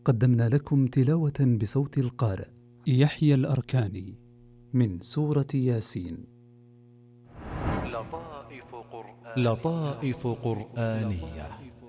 قدمنا لكم تلاوة بصوت القارئ يحيى الأركاني من سورة ياسين. لطائف قرآنية